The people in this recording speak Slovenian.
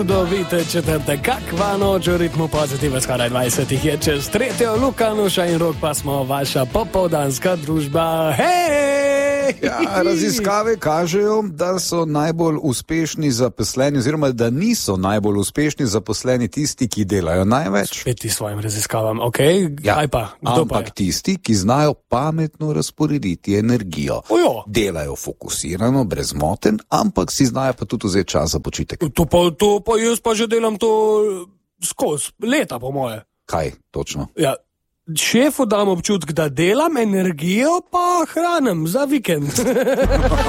Dovite četrtek, kakva noč v ritmu pozitiva, skoraj 20 je čez tretjo, Luka, Nuša in Rok pa smo vaša popoldanska družba. Hej! Ja, raziskave kažejo, da so najbolj uspešni zaposleni, oziroma da niso najbolj uspešni zaposleni tisti, ki delajo največ. Spet ti svojim raziskavam, ok? Ja, Kaj pa? Kdo pa ampak je? tisti, ki znajo pametno razporediti energijo. Ojo. Delajo fokusirano, brezmoten, ampak si znajo pa tudi vzeti čas za počitek. To pa jaz pa že delam to skozi leta, po moje. Kaj točno? Ja, šefu dam občutek, da delam, energijo pa hranim za vikend.